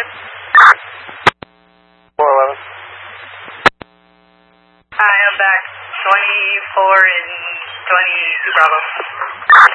with? 411. I am back. 24 and 22 Bravo.